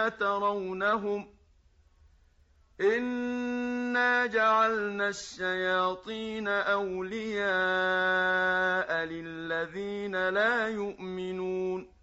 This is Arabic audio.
كما ترونهم إنا جعلنا الشياطين أولياء للذين لا يؤمنون